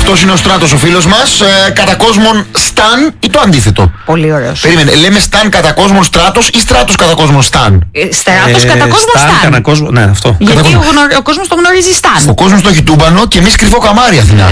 Αυτός είναι ο Στράτος ο φίλος μας. Κατά κόσμον Σταν ή το αντίθετο? Πολύ ωραίος. Περίμενε, λέμε Σταν κατά κόσμον Στράτος ή Στράτος κατά κόσμον Σταν? Στράτος κατά κόσμον Σταν. Ναι, αυτό. Γιατί ο κόσμος το γνωρίζει Σταν. Ο κόσμος το έχει τούμπανο και εμείς κρυφό καμάρι, Αθηνά.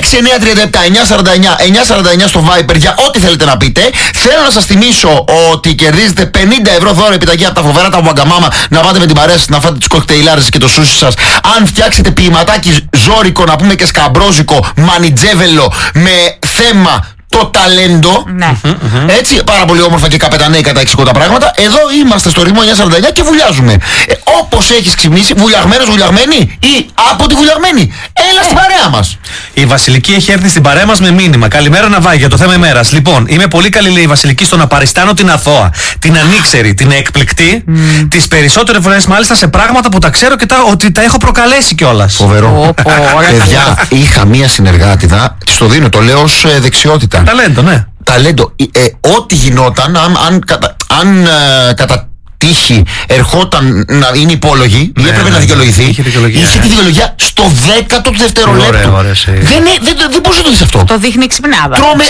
6-9-37-949 στο Viber για ό,τι θέλετε να πείτε. Θέλω να σας θυμίσω ότι κερδίζετε 50 ευρώ δώρο επιταγή από τα φοβερά τα Βαγκαμάμα, να πάτε με την παρέα σας να φάτε τις κοκτέιλάρες και το σούσι σας. Αν φτιάξετε ποιηματάκι ζόρικο, να πούμε και σκαμπρόζικο, μανιτζέβελο με θέμα το ταλέντο. Ναι. Έτσι, πάρα πολύ όμορφα και καπετανέικα τα εξηγώ τα πράγματα. Εδώ είμαστε στο ρυθμό 949 και βουλιάζουμε. Όπως έχεις ξυπνήσει, βουλιαγμένος, βουλιαγμένη ή από τη βουλιαγμένη, έλα στην παρέα μας. Η Βασιλική έχει έρθει στην παρέα μας με μήνυμα. Καλημέρα Ναβάγια, για το θέμα ημέρας. Λοιπόν, είμαι πολύ καλή, λέει η Βασιλική, στο να παριστάνω την αθώα, την ανήξερη, την εκπληκτή, τις περισσότερες φορές μάλιστα σε πράγματα που τα ξέρω και ότι τα έχω προκαλέσει κιόλας. Φοβερό. Παιδιά, είχα μία συνεργάτηδα, της το δίνω, το λέω ως δεξιότητα. Ταλέντο, ναι. Ταλέντο. Ό,τι γινόταν, αν κατά τύχη ερχόταν να είναι υπόλογη ή έπρεπε να δικαιολογηθεί, είχε τη δικαιολογία στο 10ο του δευτερολέπτου. Δεν μπορούσε να το δεις αυτό. Το δείχνει ξυπνάδα. Τρώμε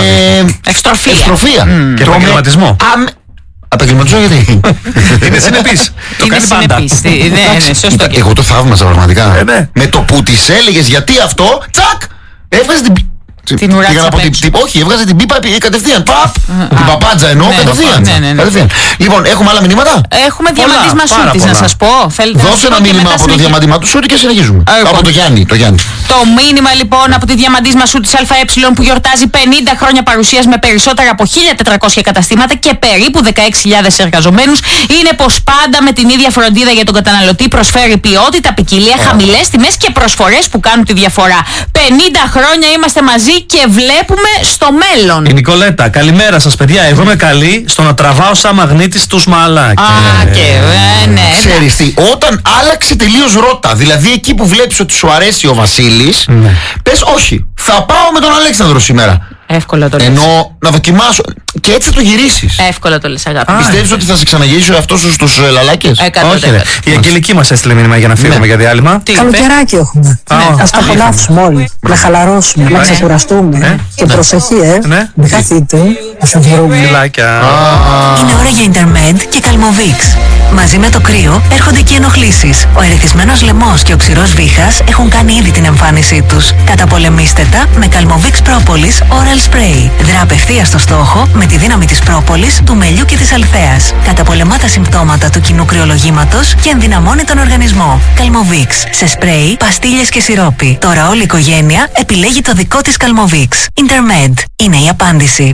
ευστροφία. Και επαγγελματισμό. Απεγκληματισμό γιατί? Είναι συνεπής. Το κάνει πάντα. Ναι, σωστό. Εγώ το θαύμαζα πραγματικά. Με το που της έλεγες γιατί αυτό, τσακ, έβγαζε την ουρά της απ' έξω. Όχι, έβγαζε την πίπα κατευθείαν. Την παπάντζα εννοώ κατευθείαν. Λοιπόν, έχουμε άλλα μηνύματα? Έχουμε διαμαντίσμα Σούτης να σας πω. Δώσε ένα μήνυμα από το διαμαντίσμα του Σούτη και συνεχίζουμε. Από το Γιάννη. Το μήνυμα λοιπόν από τη διαμαντίσμα Σούτης ΑΕ που γιορτάζει 50 χρόνια παρουσίας με περισσότερα από 1.400 καταστήματα και περίπου 16.000 εργαζομένους είναι πως πάντα με την ίδια φροντίδα για τον καταναλωτή προσφέρει ποιότητα, ποικιλία, χαμηλές τιμές και προσφορές που κάνουν τη διαφορά. 50 χρόνια είμαστε μαζί και βλέπουμε στο μέλλον. Η Νικολέτα, καλημέρα σας παιδιά. Εγώ είμαι καλή στο να τραβάω σαν μαγνήτης τους μαλάκες. Ναι. Ξέρεις τι, όταν άλλαξε τελείως ρότα, δηλαδή εκεί που βλέπεις ότι σου αρέσει ο Βασίλης, πες όχι, θα πάω με τον Αλέξανδρο σήμερα. Εύκολα το λες. Ενώ να δοκιμάσω και έτσι θα το γυρίσεις. Εύκολα το λες, αγάπη. Πιστεύεις ότι θα σε ξαναγυρίσει ο εαυτός σου στους λαλάκες? Όχι ρε. Η Αγγελική μας έστειλε μήνυμα για να φύγουμε για διάλειμμα. Καλοκαιράκι έχουμε. Ας τα απολαύσουμε όλοι. Να χαλαρώσουμε, να ξεκουραστούμε. Και προσοχή, μην χαθείτε. Να σε βρούμε. Είναι ώρα για Intermed και Calmovix. Μαζί με το κρύο έρχονται και οι ενοχλήσεις. Ο ερεθισμένος λαιμός και ο ξηρός βήχας έχουν κάνει ήδη την εμφάνισή τους. Καταπολεμήστε τα με Calmovix Propolis Oral Spray. Δρά απευθείας στο στόχο με τη δύναμη της πρόπολης, του μελιού και της αλθέας. Καταπολεμά τα συμπτώματα του κοινού κρυολογήματος και ενδυναμώνει τον οργανισμό. Calmovix. Σε σπρέι, παστίλες και σιρόπι. Τώρα όλη η οικογένεια επιλέγει το δικό της Calmovix. Intermed. Είναι η απάντηση.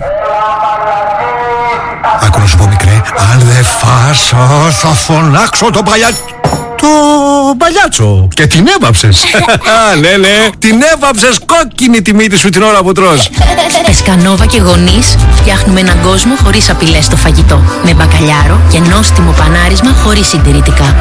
Άκου να σου πω μικρέ, αν δεν φάσω θα φωνάξω το παλιάτσο. Και την έβαψες. Ναι, την έβαψες κόκκινη τη μύτη σου την ώρα που τρως. Πεσκανόβα και γονείς φτιάχνουμε έναν κόσμο χωρίς απειλές στο φαγητό. Με μπακαλιάρο και νόστιμο πανάρισμα χωρίς συντηρητικά.